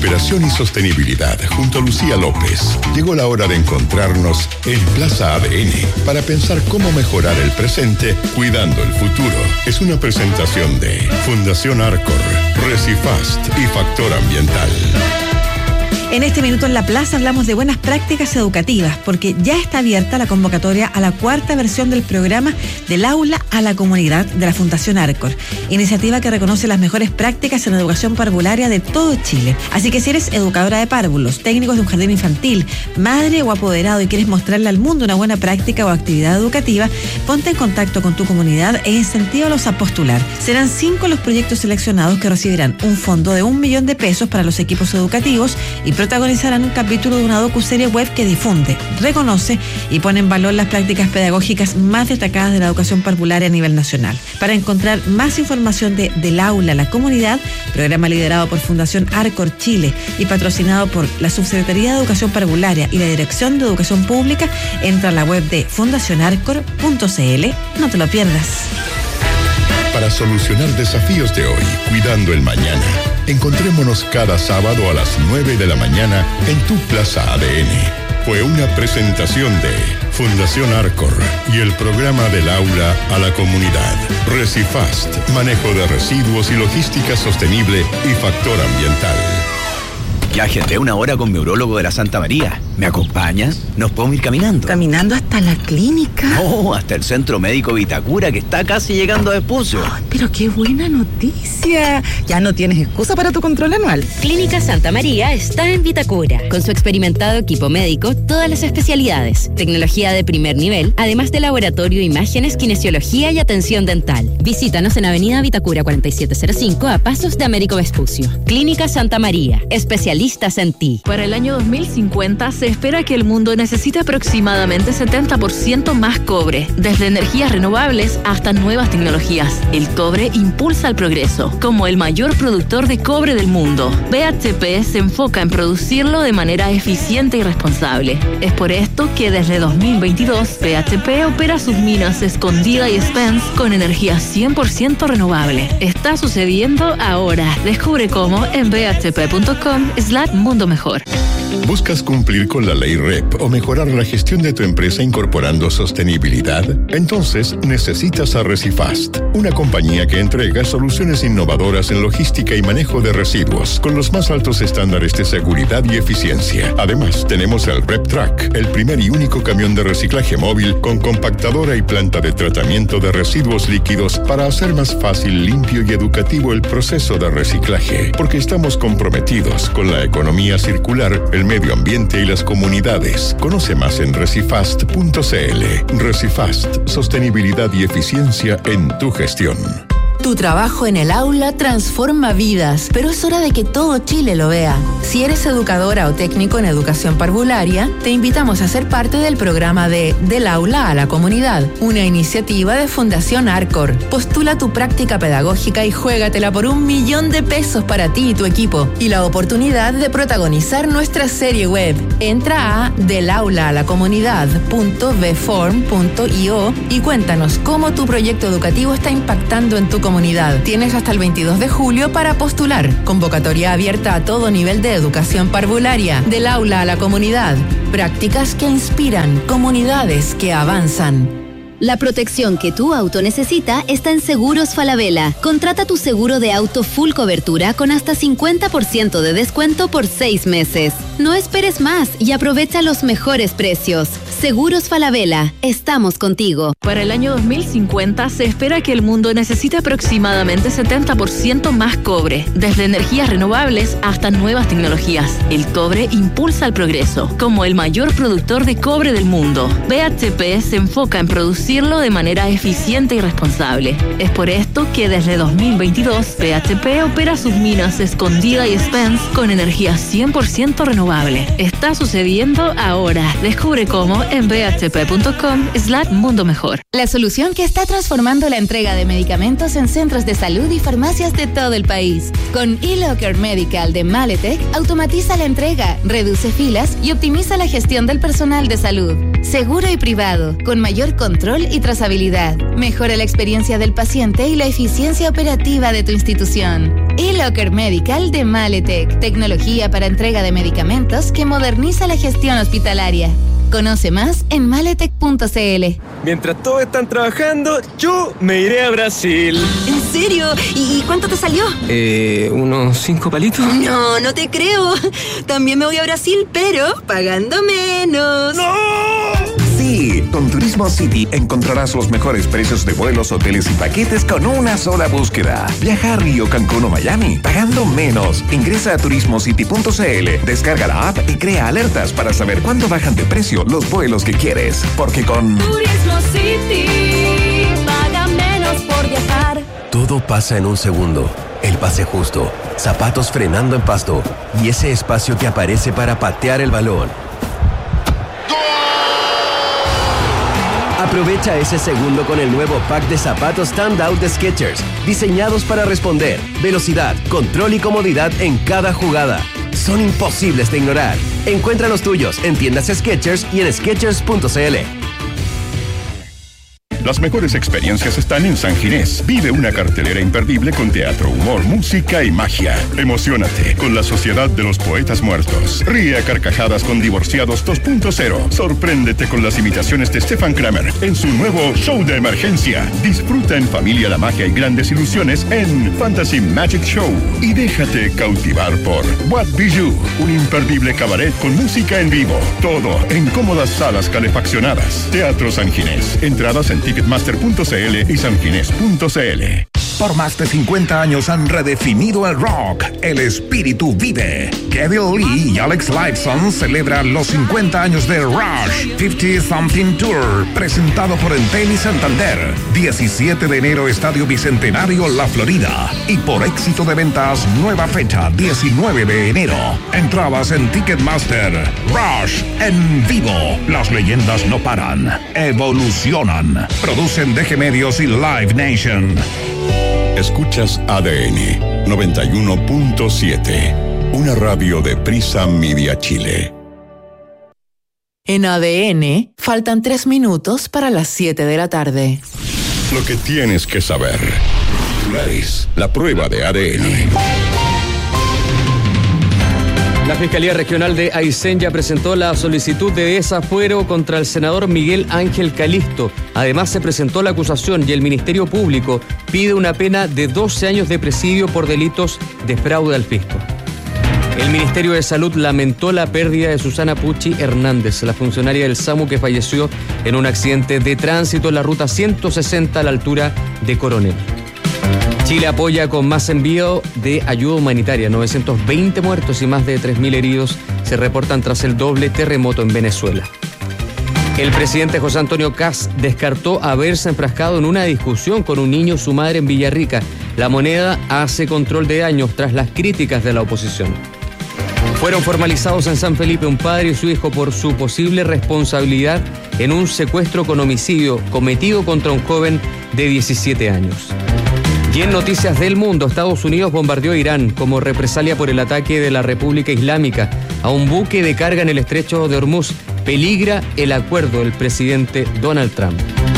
Recuperación y sostenibilidad junto a Lucía López. Llegó la hora de encontrarnos en Plaza ADN para pensar cómo mejorar el presente cuidando el futuro. Es una presentación de Fundación Arcor, Recifast y Factor Ambiental. En este minuto en la plaza hablamos de buenas prácticas educativas, porque ya está abierta la convocatoria a la 4ª versión del programa Del Aula a la Comunidad de la Fundación Arcor, iniciativa que reconoce las mejores prácticas en educación parvularia de todo Chile. Así que si eres educadora de párvulos, técnicos de un jardín infantil, madre o apoderado y quieres mostrarle al mundo una buena práctica o actividad educativa, ponte en contacto con tu comunidad e incentívalos a postular. Serán 5 los proyectos seleccionados que recibirán un fondo de $1 millón para los equipos educativos y protagonizarán un capítulo de una docuserie web que difunde, reconoce y pone en valor las prácticas pedagógicas más destacadas de la educación parvularia a nivel nacional. Para encontrar más información de Del Aula a la Comunidad, programa liderado por Fundación Arcor Chile y patrocinado por la Subsecretaría de Educación Parvularia y la Dirección de Educación Pública, entra a la web de fundacionarcor.cl. No te lo pierdas. Para solucionar desafíos de hoy, cuidando el mañana, encontrémonos cada sábado a las 9 de la mañana en tu Plaza ADN. Fue una presentación de Fundación Arcor y el programa Del Aula a la Comunidad, Recifast, manejo de residuos y logística sostenible y factor ambiental. Ya agendé una hora con mi urólogo de la Santa María. ¿Me acompañas? ¿Nos podemos ir caminando? ¿Caminando hasta la clínica? No, hasta el Centro Médico Vitacura, que está casi llegando a Vespucio. Pero qué buena noticia. Ya no tienes excusa para tu control anual. Clínica Santa María está en Vitacura. Con su experimentado equipo médico, todas las especialidades, tecnología de primer nivel, además de laboratorio, imágenes, kinesiología y atención dental. Visítanos en Avenida Vitacura 4705, a pasos de Américo Vespucio. Clínica Santa María, especialistas en ti. Para el año 2050 se espera que el mundo necesite aproximadamente 70% más cobre, desde energías renovables hasta nuevas tecnologías. El cobre impulsa el progreso. Como el mayor productor de cobre del mundo, BHP se enfoca en producirlo de manera eficiente y responsable. Es por esto que desde 2022 BHP opera sus minas Escondida y Spence con energía 100% renovable. Está sucediendo ahora. Descubre cómo en bhp.com/mundo mejor. ¿Buscas cumplir con la ley REP o mejorar la gestión de tu empresa incorporando sostenibilidad? Entonces necesitas a Recifast, una compañía que entrega soluciones innovadoras en logística y manejo de residuos con los más altos estándares de seguridad y eficiencia. Además, tenemos el RepTrack, el primer y único camión de reciclaje móvil con compactadora y planta de tratamiento de residuos líquidos para hacer más fácil, limpio y educativo el proceso de reciclaje, porque estamos comprometidos con la economía circular, el medio ambiente y las comunidades. Conoce más en recifast.cl. Recifast, sostenibilidad y eficiencia en tu gestión. Tu trabajo en el aula transforma vidas, pero es hora de que todo Chile lo vea. Si eres educadora o técnico en educación parvularia, te invitamos a ser parte del programa de Del Aula a la Comunidad, una iniciativa de Fundación Arcor. Postula tu práctica pedagógica y juégatela por $1 millón para ti y tu equipo, y la oportunidad de protagonizar nuestra serie web. Entra a delaulaalacomunidad.vform.io y cuéntanos cómo tu proyecto educativo está impactando en tu comunidad. Tienes hasta el 22 de julio para postular. Convocatoria abierta a todo nivel de educación parvularia. Del Aula a la Comunidad. Prácticas que inspiran, comunidades que avanzan. La protección que tu auto necesita está en Seguros Falabella. Contrata tu seguro de auto full cobertura con hasta 50% de descuento por 6 meses. No esperes más y aprovecha los mejores precios. Seguros Falabella, estamos contigo. Para el año 2050 se espera que el mundo necesite aproximadamente 70% más cobre, desde energías renovables hasta nuevas tecnologías. El cobre impulsa el progreso. Como el mayor productor de cobre del mundo, BHP se enfoca en producirlo de manera eficiente y responsable. Es por esto que desde 2022 BHP opera sus minas Escondida y Spence con energía 100% renovable. Está sucediendo ahora. Descubre cómo en bhp.com/mundo mejor. La solución que está transformando la entrega de medicamentos en centros de salud y farmacias de todo el país. Con eLocker Medical de Maletec, automatiza la entrega, reduce filas y optimiza la gestión del personal de salud. Seguro y privado, con mayor control control y trazabilidad. Mejora la experiencia del paciente y la eficiencia operativa de tu institución. eLocker Medical de Maletec. Tecnología para entrega de medicamentos que moderniza la gestión hospitalaria. Conoce más en maletec.cl. Mientras todos están trabajando, yo me iré a Brasil. ¿En serio? ¿Y cuánto te salió? ¿Unos 5 palitos? No, no te creo. También me voy a Brasil, pero pagando menos. ¡No! Sí, con Turismo City encontrarás los mejores precios de vuelos, hoteles y paquetes con una sola búsqueda. Viaja a Río, Cancún o Miami, pagando menos. Ingresa a turismocity.cl, descarga la app y crea alertas para saber cuándo bajan de precio los vuelos que quieres. Porque con Turismo City, paga menos por viajar. Todo pasa en un segundo. El pase justo, zapatos frenando en pasto y ese espacio que aparece para patear el balón. Aprovecha ese segundo con el nuevo pack de zapatos Standout de Skechers, diseñados para responder, velocidad, control y comodidad en cada jugada. Son imposibles de ignorar. Encuentra los tuyos en tiendas Skechers y en Skechers.cl. Las mejores experiencias están en San Ginés. Vive una cartelera imperdible con teatro, humor, música y magia. Emociónate con la Sociedad de los Poetas Muertos. Ríe a carcajadas con Divorciados 2.0. Sorpréndete con las imitaciones de Stefan Kramer en su nuevo show de emergencia. Disfruta en familia la magia y grandes ilusiones en Fantasy Magic Show. Y déjate cautivar por What Bijou, un imperdible cabaret con música en vivo. Todo en cómodas salas calefaccionadas. Teatro San Ginés. Entradas en Ticketmaster.cl y sanginés.cl. Por más de 50 años han redefinido el rock. El espíritu vive. Kevin Lee y Alex Lifeson celebran los 50 años de Rush 50 Something Tour, presentado por Entel y Santander. 17 de enero, Estadio Bicentenario, La Florida. Y por éxito de ventas, nueva fecha, 19 de enero. Entradas en Ticketmaster. Rush en vivo. Las leyendas no paran. Evolucionan. Producen DG Medios y Live Nation. Escuchas ADN 91.7, una radio de Prisa Media Chile. En ADN, faltan 3 minutos para las 7 de la tarde. Lo que tienes que saber. La prueba de ADN. La Fiscalía Regional de Aysén ya presentó la solicitud de desafuero contra el senador Miguel Ángel Calixto. Además, se presentó la acusación y el Ministerio Público pide una pena de 12 años de presidio por delitos de fraude al fisco. El Ministerio de Salud lamentó la pérdida de Susana Pucci Hernández, la funcionaria del SAMU que falleció en un accidente de tránsito en la ruta 160 a la altura de Coronel. Chile apoya con más envío de ayuda humanitaria. 920 muertos y más de 3.000 heridos se reportan tras el doble terremoto en Venezuela. El presidente José Antonio Kast descartó haberse enfrascado en una discusión con un niño y su madre en Villarrica. La Moneda hace control de daños tras las críticas de la oposición. Fueron formalizados en San Felipe un padre y su hijo por su posible responsabilidad en un secuestro con homicidio cometido contra un joven de 17 años. Y en noticias del mundo, Estados Unidos bombardeó a Irán como represalia por el ataque de la República Islámica a un buque de carga en el estrecho de Hormuz. Peligra el acuerdo del presidente Donald Trump.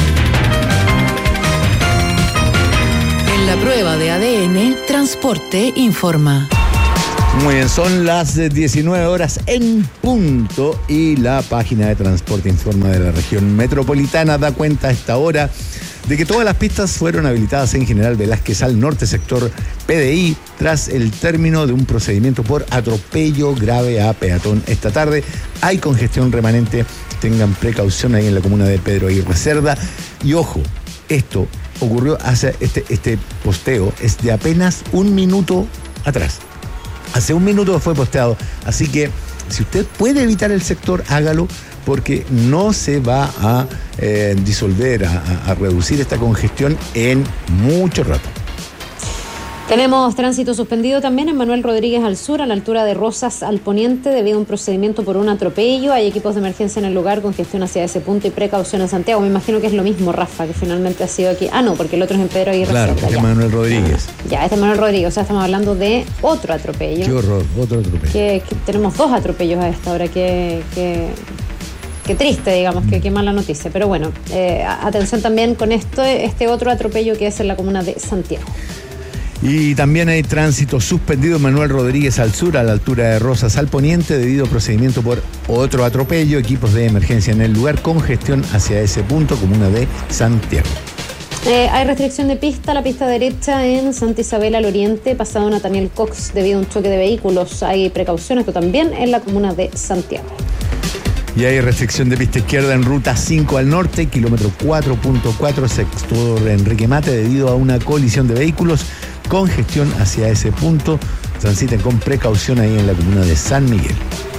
En la prueba de ADN, Transporte informa. Muy bien, son las 19 horas en punto y la página de Transporte Informa de la región metropolitana da cuenta a esta hora de que todas las pistas fueron habilitadas en General Velázquez al norte, sector PDI, tras el término de un procedimiento por atropello grave a peatón esta tarde. Hay congestión remanente, tengan precaución ahí en la comuna de Pedro Aguirre Cerda. Y ojo, esto ocurrió hace este posteo, es de apenas un minuto atrás. Hace un minuto fue posteado, así que si usted puede evitar el sector, hágalo, porque no se va a disolver, a reducir esta congestión en mucho rato. Tenemos tránsito suspendido también en Manuel Rodríguez al sur, a la altura de Rosas al poniente, debido a un procedimiento por un atropello. Hay equipos de emergencia en el lugar, congestión hacia ese punto y precaución en Santiago. Me imagino que es lo mismo, Rafa, que finalmente ha sido aquí. Ah, no, porque el otro es en Pedro Aguirre Cerda. Claro, este es Manuel Rodríguez. Ya, este es Manuel Rodríguez, o sea, estamos hablando de otro atropello. Qué horror, otro atropello. Que tenemos 2 atropellos a esta hora, que Qué triste, digamos, qué mala noticia. Pero bueno, atención también con este otro atropello que es en la comuna de Santiago. Y también hay tránsito suspendido en Manuel Rodríguez al sur, a la altura de Rosas al poniente, debido a procedimiento por otro atropello. Equipos de emergencia en el lugar, congestión hacia ese punto, comuna de Santiago. Hay restricción de pista, la pista derecha en Santa Isabel al oriente, pasado Nathaniel Cox, debido a un choque de vehículos. Hay precaución, esto también en la comuna de Santiago. Y hay restricción de pista izquierda en ruta 5 al norte, kilómetro 4.4, sector Enrique Mate, debido a una colisión de vehículos. Congestión hacia ese punto. Transiten con precaución ahí en la comuna de San Miguel.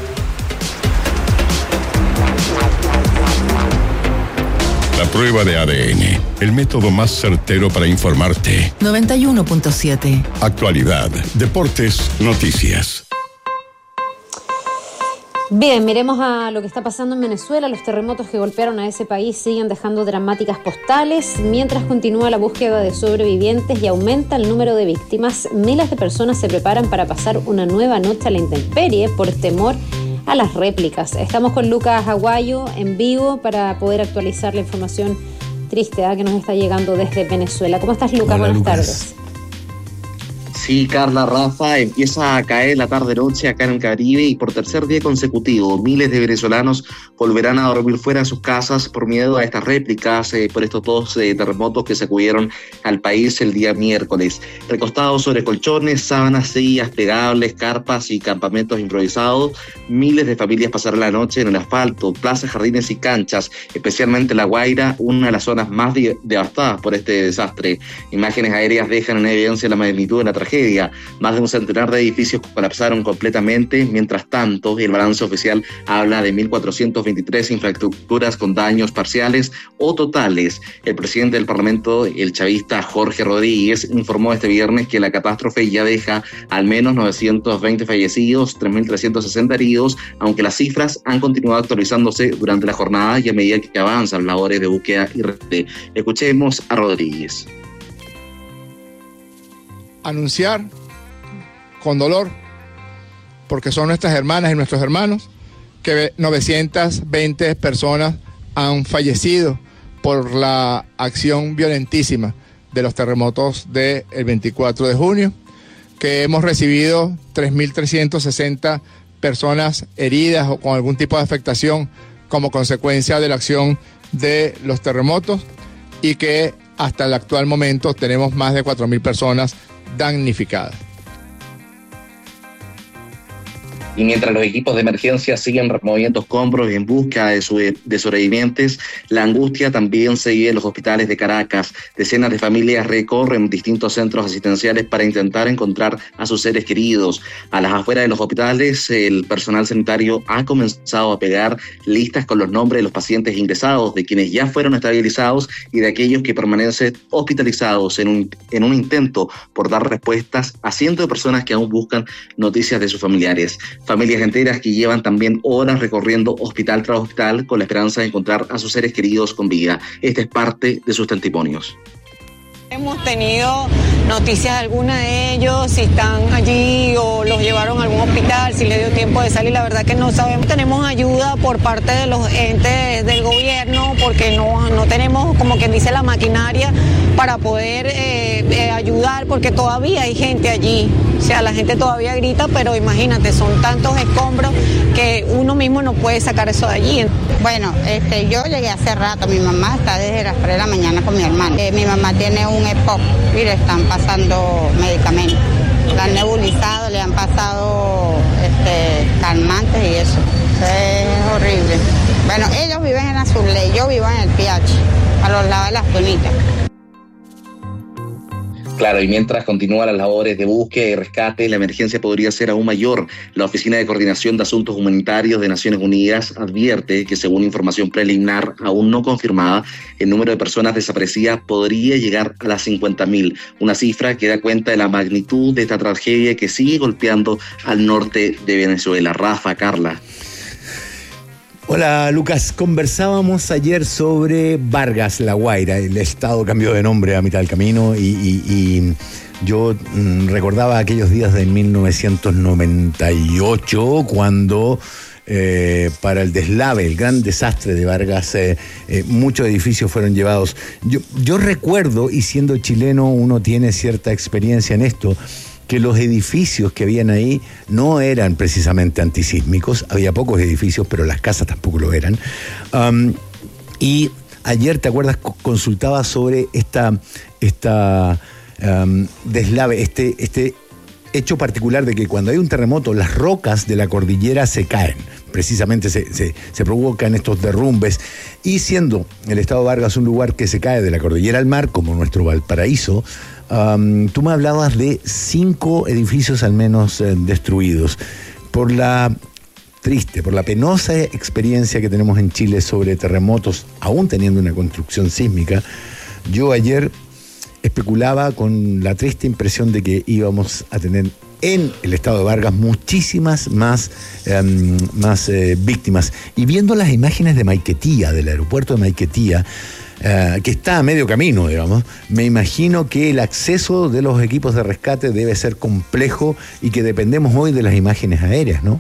La prueba de ADN, el método más certero para informarte. 91.7. Actualidad, deportes, noticias. Bien, miremos a lo que está pasando en Venezuela. Los terremotos que golpearon a ese país siguen dejando dramáticas postales. Mientras continúa la búsqueda de sobrevivientes y aumenta el número de víctimas, miles de personas se preparan para pasar una nueva noche a la intemperie por temor a las réplicas. Estamos con Lucas Aguayo en vivo para poder actualizar la información triste que nos está llegando desde Venezuela. ¿Cómo estás, Lucas? Hola, Buenas Lucas. tardes. Sí, Carla, Rafa, empieza a caer la tarde-noche acá en el Caribe y por tercer día consecutivo miles de venezolanos volverán a dormir fuera de sus casas por miedo a estas réplicas, por estos dos terremotos que sacudieron al país el día miércoles. Recostados sobre colchones, sábanas, sillas plegables, carpas y campamentos improvisados, miles de familias pasarán la noche en el asfalto, plazas, jardines y canchas, especialmente La Guaira, una de las zonas más devastadas por este desastre. Imágenes aéreas dejan en evidencia la magnitud de la tragedia. Más de un centenar de edificios colapsaron completamente. Mientras tanto, el balance oficial habla de 1.423 infraestructuras con daños parciales o totales. El presidente del Parlamento, el chavista Jorge Rodríguez, informó este viernes que la catástrofe ya deja al menos 920 fallecidos, 3.360 heridos, aunque las cifras han continuado actualizándose durante la jornada y a medida que avanzan las labores de búsqueda y rescate. Escuchemos a Rodríguez. Anunciar con dolor, porque son nuestras hermanas y nuestros hermanos, que 920 personas han fallecido por la acción violentísima de los terremotos del 24 de junio, que hemos recibido 3.360 personas heridas o con algún tipo de afectación como consecuencia de la acción de los terremotos y que hasta el actual momento tenemos más de 4.000 personas damnificadas. Y mientras los equipos de emergencia siguen removiendo escombros en busca de sobrevivientes, la angustia también se vive en los hospitales de Caracas. Decenas de familias recorren distintos centros asistenciales para intentar encontrar a sus seres queridos. A las afueras de los hospitales, el personal sanitario ha comenzado a pegar listas con los nombres de los pacientes ingresados, de quienes ya fueron estabilizados y de aquellos que permanecen hospitalizados en un intento por dar respuestas a cientos de personas que aún buscan noticias de sus familiares. Familias enteras que llevan también horas recorriendo hospital tras hospital con la esperanza de encontrar a sus seres queridos con vida. Esta es parte de sus testimonios. Hemos tenido noticias de alguna de ellos, si están allí o los llevaron a algún hospital, si les dio tiempo de salir, la verdad que no sabemos. Tenemos ayuda por parte de los entes del gobierno porque no tenemos, como quien dice, la maquinaria para poder ayudar, porque todavía hay gente allí. O sea, la gente todavía grita, pero imagínate, son tantos escombros que uno mismo no puede sacar eso de allí. Bueno, yo llegué hace rato, mi mamá está desde las 3 de la mañana con mi hermano. Mi mamá tiene un EPOC y le están pasando medicamentos. La han nebulizado, le han pasado calmantes y eso. Es horrible. Bueno, ellos viven en Azuley, yo vivo en el PH, a los lados de las Tunitas. Claro, y mientras continúan las labores de búsqueda y rescate, la emergencia podría ser aún mayor. La Oficina de Coordinación de Asuntos Humanitarios de Naciones Unidas advierte que, según información preliminar aún no confirmada, el número de personas desaparecidas podría llegar a las 50.000, una cifra que da cuenta de la magnitud de esta tragedia que sigue golpeando al norte de Venezuela. Rafa, Carla. Hola, Lucas. Conversábamos ayer sobre Vargas, La Guaira. El estado cambió de nombre a mitad del camino y yo recordaba aquellos días de 1998 cuando para el deslave, el gran desastre de Vargas. Muchos edificios fueron llevados. Yo recuerdo, y siendo chileno uno tiene cierta experiencia en esto, que los edificios que habían ahí no eran precisamente antisísmicos. Había pocos edificios, pero las casas tampoco lo eran. Y ayer, ¿te acuerdas? Consultaba sobre esta deslave, este hecho particular de que cuando hay un terremoto las rocas de la cordillera se caen, precisamente se provocan estos derrumbes, y siendo el estado de Vargas un lugar que se cae de la cordillera al mar, como nuestro Valparaíso, tú me hablabas de 5 edificios al menos destruidos. Por la penosa experiencia que tenemos en Chile sobre terremotos, aún teniendo una construcción sísmica, yo ayer especulaba con la triste impresión de que íbamos a tener en el estado de Vargas muchísimas más víctimas. Y viendo las imágenes de Maiquetía, del aeropuerto de Maiquetía, que está a medio camino, digamos, me imagino que el acceso de los equipos de rescate debe ser complejo y que dependemos hoy de las imágenes aéreas, ¿no?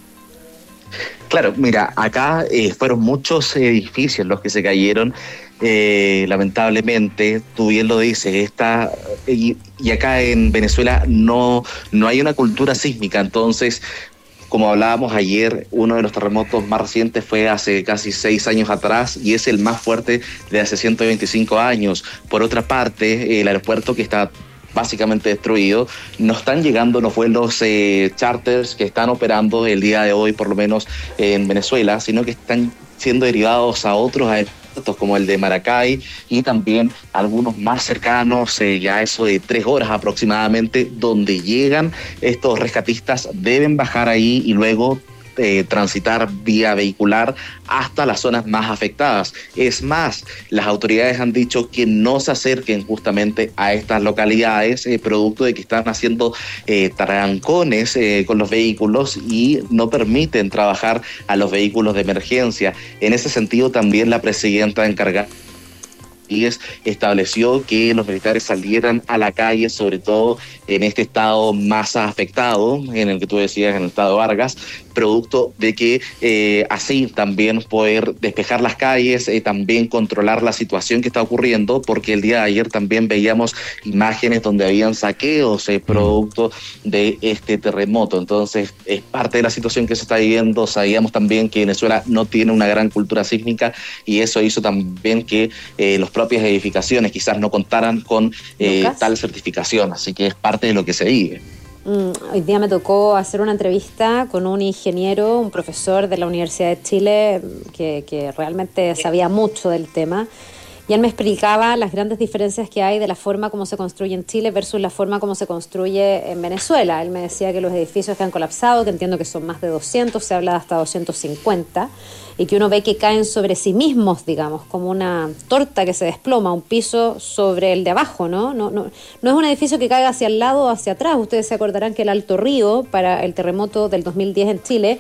Claro, mira, acá fueron muchos edificios los que se cayeron, lamentablemente, tú bien lo dices, y acá en Venezuela no hay una cultura sísmica, entonces, como hablábamos ayer, uno de los terremotos más recientes fue hace casi 6 años atrás y es el más fuerte de hace 125 años. Por otra parte, el aeropuerto que está básicamente destruido, no están llegando los vuelos charters que están operando el día de hoy, por lo menos en Venezuela, sino que están siendo derivados a otros aeropuertos como el de Maracay y también algunos más cercanos, ya eso de 3 horas aproximadamente, donde llegan estos rescatistas, deben bajar ahí y luego transitar vía vehicular hasta las zonas más afectadas. Es más, las autoridades han dicho que no se acerquen justamente a estas localidades, producto de que están haciendo trancones con los vehículos y no permiten trabajar a los vehículos de emergencia. En ese sentido, también la presidenta encargada estableció que los militares salieran a la calle, sobre todo en este estado más afectado, en el que tú decías, en el estado de Vargas, producto de que así también poder despejar las calles, también controlar la situación que está ocurriendo, porque el día de ayer también veíamos imágenes donde habían saqueos producto de este terremoto. Entonces es parte de la situación que se está viviendo. Sabíamos también que Venezuela no tiene una gran cultura sísmica y eso hizo también que las propias edificaciones quizás no contaran con tal certificación, así que es parte de lo que se vive. Hoy día me tocó hacer una entrevista con un ingeniero, un profesor de la Universidad de Chile que realmente sabía mucho del tema, y él me explicaba las grandes diferencias que hay de la forma como se construye en Chile versus la forma como se construye en Venezuela. Él me decía que los edificios que han colapsado, que entiendo que son más de 200, se habla de hasta 250, y que uno ve que caen sobre sí mismos, digamos, como una torta que se desploma, un piso sobre el de abajo, ¿no? No es un edificio que caiga hacia el lado o hacia atrás. Ustedes se acordarán que el Alto Río, para el terremoto del 2010 en Chile,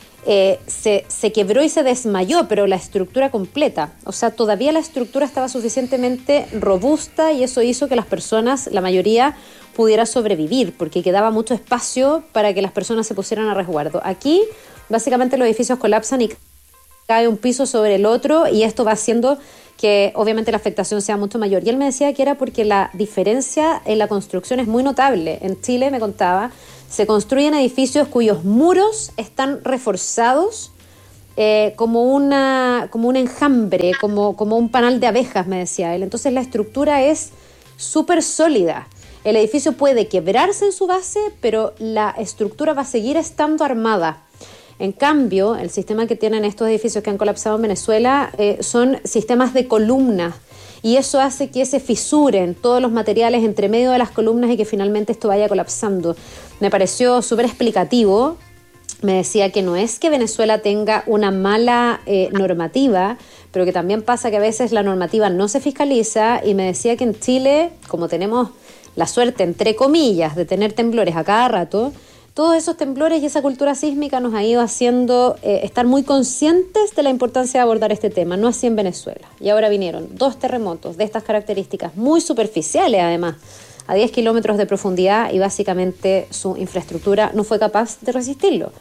se quebró y se desmayó, pero la estructura completa, o sea, todavía la estructura estaba suficientemente robusta y eso hizo que las personas, la mayoría, pudiera sobrevivir, porque quedaba mucho espacio para que las personas se pusieran a resguardo. Aquí, básicamente, los edificios colapsan y cae un piso sobre el otro, y esto va haciendo que obviamente la afectación sea mucho mayor. Y él me decía que era porque la diferencia en la construcción es muy notable. En Chile, me contaba, se construyen edificios cuyos muros están reforzados como un enjambre, como un panal de abejas, me decía él. Entonces la estructura es súper sólida. El edificio puede quebrarse en su base, pero la estructura va a seguir estando armada. En cambio, el sistema que tienen estos edificios que han colapsado en Venezuela son sistemas de columnas, y eso hace que se fisuren todos los materiales entre medio de las columnas y que finalmente esto vaya colapsando. Me pareció súper explicativo. Me decía que no es que Venezuela tenga una mala normativa, pero que también pasa que a veces la normativa no se fiscaliza, y me decía que en Chile, como tenemos la suerte, entre comillas, de tener temblores a cada rato, todos esos temblores y esa cultura sísmica nos ha ido haciendo estar muy conscientes de la importancia de abordar este tema, no así en Venezuela. Y ahora vinieron 2 terremotos de estas características, muy superficiales además, a 10 kilómetros de profundidad, y básicamente su infraestructura no fue capaz de resistirlo.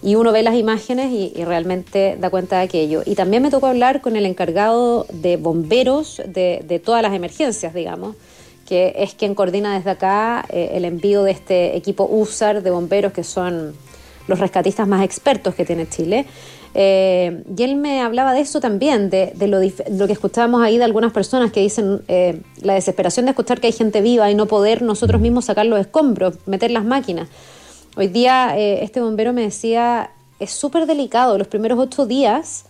Y uno ve las imágenes y realmente da cuenta de aquello. Y también me tocó hablar con el encargado de bomberos de todas las emergencias, digamos, que es quien coordina desde acá el envío de este equipo USAR de bomberos, que son los rescatistas más expertos que tiene Chile. Y él me hablaba de eso también, de lo que escuchábamos ahí de algunas personas que dicen la desesperación de escuchar que hay gente viva y no poder nosotros mismos sacar los escombros, meter las máquinas. Hoy día este bombero me decía, es súper delicado, los primeros 8 días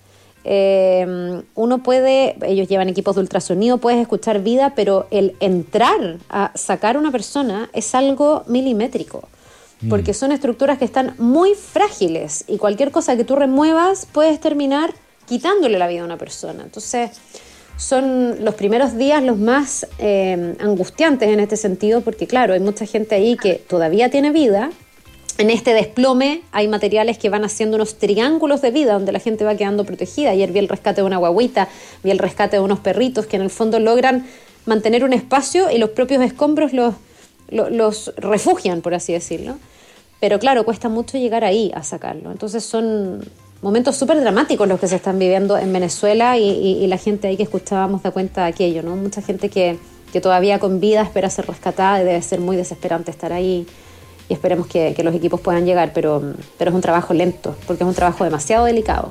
uno puede, ellos llevan equipos de ultrasonido, puedes escuchar vida, pero el entrar a sacar a una persona es algo milimétrico. Porque son estructuras que están muy frágiles y cualquier cosa que tú remuevas puedes terminar quitándole la vida a una persona. Entonces son los primeros días los más angustiantes en este sentido, porque claro, hay mucha gente ahí que todavía tiene vida. En este desplome hay materiales que van haciendo unos triángulos de vida donde la gente va quedando protegida. Ayer vi el rescate de una guagüita, vi el rescate de unos perritos que en el fondo logran mantener un espacio y los propios escombros los refugian, por así decirlo. Pero claro, cuesta mucho llegar ahí a sacarlo. Entonces son momentos súper dramáticos los que se están viviendo en Venezuela y la gente ahí que escuchábamos da cuenta de aquello, ¿no? Mucha gente que todavía con vida espera ser rescatada y debe ser muy desesperante estar ahí y esperemos que los equipos puedan llegar, pero es un trabajo lento porque es un trabajo demasiado delicado.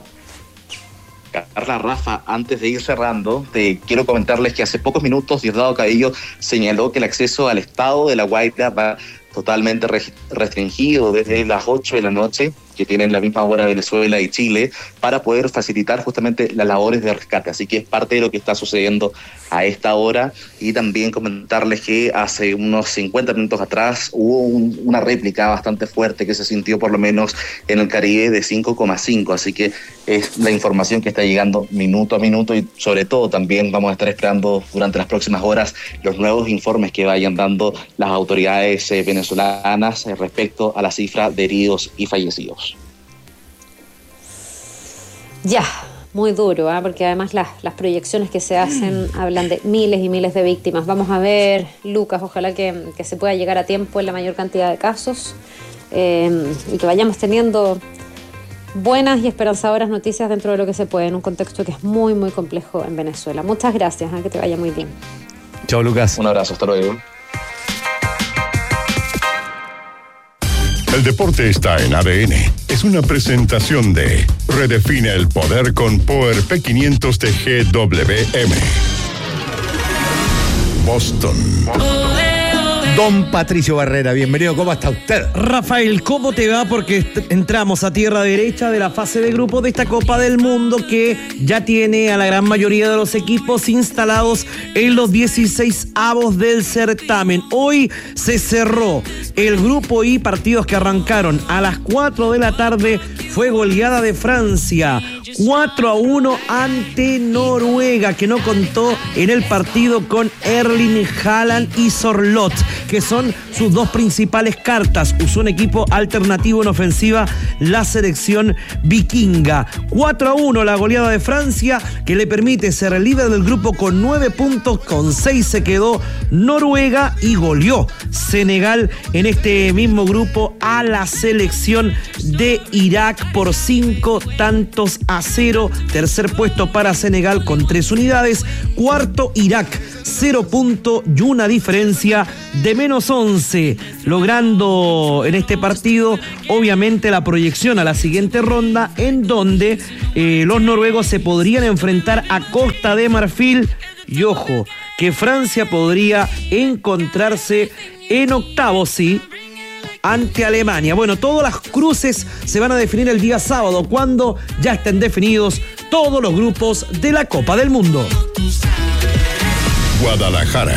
Carla, Rafa, antes de ir cerrando, te quiero comentarles que hace pocos minutos Diosdado Cabello señaló que el acceso al estado de La Guaira va totalmente restringido desde las 8 de la noche, que tienen la misma hora Venezuela y Chile, para poder facilitar justamente las labores de rescate. Así que es parte de lo que está sucediendo a esta hora. Y también comentarles que hace unos 50 minutos atrás hubo una réplica bastante fuerte que se sintió por lo menos en el Caribe de 5,5. Así que es la información que está llegando minuto a minuto y sobre todo también vamos a estar esperando durante las próximas horas los nuevos informes que vayan dando las autoridades venezolanas respecto a la cifra de heridos y fallecidos. Ya, muy duro, porque además las proyecciones que se hacen hablan de miles y miles de víctimas. Vamos a ver, Lucas, ojalá que se pueda llegar a tiempo en la mayor cantidad de casos y que vayamos teniendo buenas y esperanzadoras noticias dentro de lo que se puede, en un contexto que es muy, muy complejo en Venezuela. Muchas gracias, que te vaya muy bien. Chao, Lucas. Un abrazo, hasta luego. El deporte está en ADN. Es una presentación de Redefine el poder con Power P500 de GWM. Boston. Don Patricio Barrera, bienvenido, ¿cómo está usted? Rafael, ¿cómo te va? Porque entramos a tierra derecha de la fase de grupo de esta Copa del Mundo que ya tiene a la gran mayoría de los equipos instalados en los 16avos del certamen. Hoy se cerró el grupo I, partidos que arrancaron a las 4 de la tarde. Fue goleada de Francia 4-1 ante Noruega, que no contó en el partido con Erling Haaland y Sorloth, que son sus dos principales cartas. Usó un equipo alternativo en ofensiva, la selección vikinga. 4-1 la goleada de Francia, que le permite ser líder del grupo con 9 puntos, con 6 se quedó Noruega y goleó Senegal en este mismo grupo a la selección de Irak por 5-0. Tercer puesto para Senegal con 3 unidades. Cuarto Irak, 0 puntos y una diferencia de menos 11, logrando en este partido obviamente la proyección a la siguiente ronda, en donde los noruegos se podrían enfrentar a Costa de Marfil y ojo, que Francia podría encontrarse en octavos, sí, ante Alemania. Bueno, todas las cruces se van a definir el día sábado, cuando ya estén definidos todos los grupos de la Copa del Mundo. Guadalajara.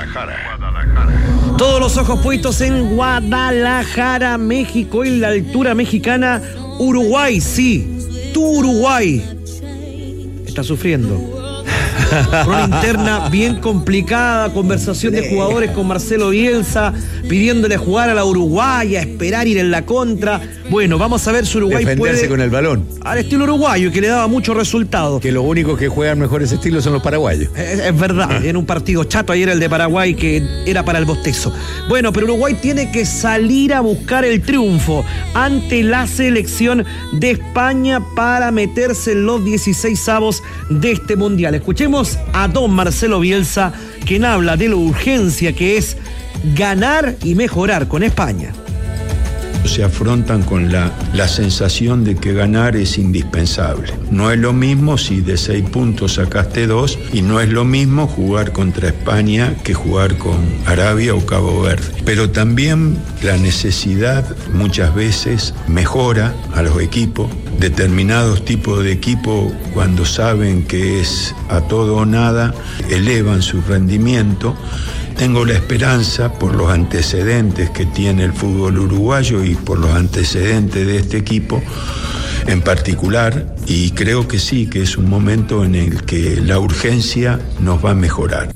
Todos los ojos puestos en Guadalajara, México, en la altura mexicana. Uruguay, sí, tu Uruguay está sufriendo. Por una interna bien complicada, conversación de jugadores con Marcelo Bielsa, pidiéndole jugar a la uruguaya, esperar ir en la contra. Bueno, vamos a ver si Uruguay defenderse puede, con el balón. Al estilo uruguayo, que le daba muchos resultados. Que los únicos que juegan mejor ese estilo son los paraguayos. Es verdad, en un partido chato ayer el de Paraguay que era para el bostezo. Bueno, pero Uruguay tiene que salir a buscar el triunfo ante la selección de España para meterse en los 16avos de este mundial. Escuchemos a don Marcelo Bielsa, quien habla de la urgencia que es ganar y mejorar con España. Se afrontan con la sensación de que ganar es indispensable. No es lo mismo si de 6 puntos sacaste 2 y no es lo mismo jugar contra España que jugar con Arabia o Cabo Verde. Pero también la necesidad muchas veces mejora a los equipos. Determinados tipos de equipos, cuando saben que es a todo o nada, elevan su rendimiento. Tengo la esperanza, por los antecedentes que tiene el fútbol uruguayo y por los antecedentes de este equipo en particular, y creo que sí, que es un momento en el que la urgencia nos va a mejorar.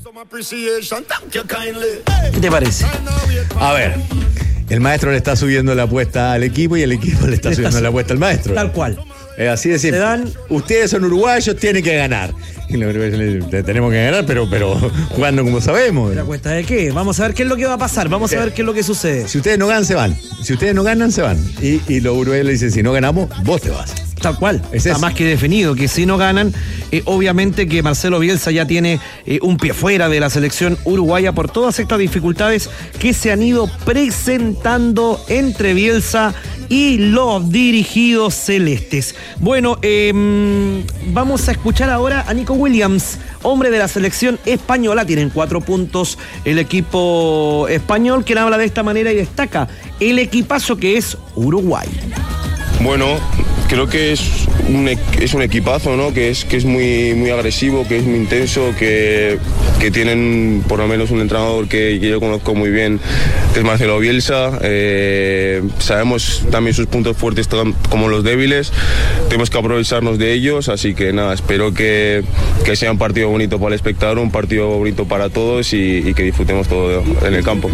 ¿Qué te parece? A ver, el maestro le está subiendo la apuesta al equipo y el equipo le está subiendo la apuesta al maestro. Tal cual. Es así de simple. Ustedes son uruguayos, tienen que ganar. Y los uruguayos le dicen, tenemos que ganar, pero jugando como sabemos. ¿La apuesta de qué? Vamos a ver qué es lo que va a pasar, vamos a ver qué es lo que sucede. Si ustedes no ganan, se van. Si ustedes no ganan, se van. Y los uruguayos le dicen, si no ganamos, vos te vas. Tal cual, está más que definido que si no ganan, obviamente que Marcelo Bielsa ya tiene un pie fuera de la selección uruguaya por todas estas dificultades que se han ido presentando entre Bielsa y los dirigidos celestes. Bueno, vamos a escuchar ahora a Nico Williams, hombre de la selección española. Tienen 4 puntos el equipo español, quien habla de esta manera y destaca el equipazo que es Uruguay. Bueno, creo que es un equipazo, ¿no? Que es muy agresivo, que es muy intenso, que tienen por lo menos un entrenador que yo conozco muy bien, que es Marcelo Bielsa. Sabemos también sus puntos fuertes como los débiles. Tenemos que aprovecharnos de ellos, así que nada, espero que sea un partido bonito para el espectador, un partido bonito para todos y que disfrutemos todo en el campo.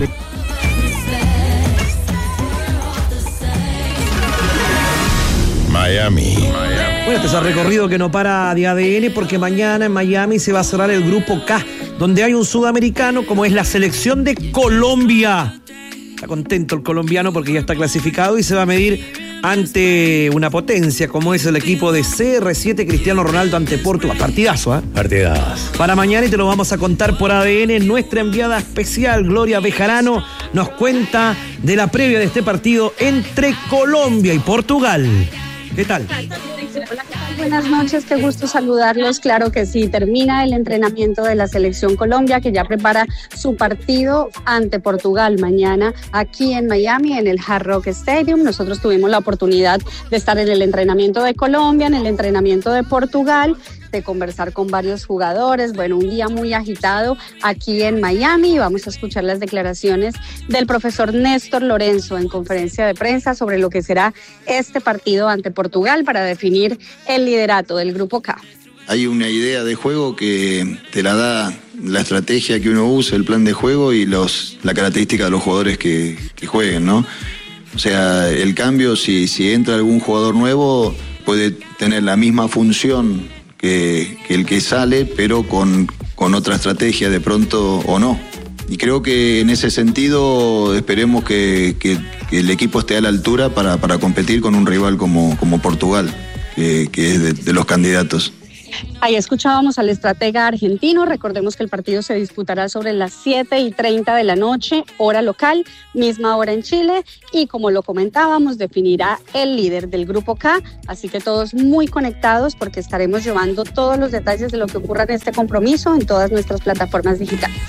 Miami. Bueno, este es el recorrido que no para de ADN porque mañana en Miami se va a cerrar el grupo K, donde hay un sudamericano como es la selección de Colombia. Está contento el colombiano porque ya está clasificado y se va a medir ante una potencia como es el equipo de CR7 Cristiano Ronaldo ante Portugal. Partidazo, ¿eh? Partidazo. Para mañana y te lo vamos a contar por ADN. Nuestra enviada especial, Gloria Bejarano, nos cuenta de la previa de este partido entre Colombia y Portugal. ¿Qué tal? Hola, ¿qué tal? Buenas noches, qué gusto saludarlos. Claro que sí, termina el entrenamiento de la Selección Colombia, que ya prepara su partido ante Portugal mañana aquí en Miami, en el Hard Rock Stadium. Nosotros tuvimos la oportunidad de estar en el entrenamiento de Colombia, en el entrenamiento de Portugal, de conversar con varios jugadores. Bueno, un día muy agitado aquí en Miami. Vamos a escuchar las declaraciones del profesor Néstor Lorenzo en conferencia de prensa sobre lo que será este partido ante Portugal para definir el liderato del Grupo K. Hay una idea de juego que te la da la estrategia que uno usa, el plan de juego y la característica de los jugadores que jueguen, ¿no? O sea, el cambio, si entra algún jugador nuevo, puede tener la misma función que el que sale, pero con otra estrategia de pronto o no. Y creo que en ese sentido esperemos que el equipo esté a la altura para competir con un rival como Portugal, que es de los candidatos. Ahí escuchábamos al estratega argentino. Recordemos que el partido se disputará sobre las 7:30 de la noche, hora local, misma hora en Chile, y como lo comentábamos, definirá el líder del Grupo K, así que todos muy conectados porque estaremos llevando todos los detalles de lo que ocurra en este compromiso en todas nuestras plataformas digitales.